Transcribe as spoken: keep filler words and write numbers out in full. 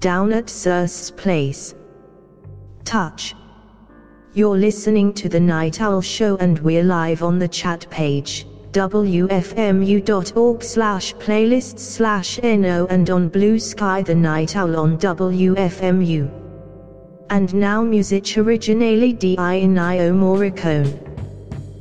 down at Sir's place. Touch. You're listening to The Night Owl Show and we're live on the chat page, w f m u dot org slash playlists slash no, and on Blue Sky The Night Owl on W F M U. And now music originally di Ennio Morricone.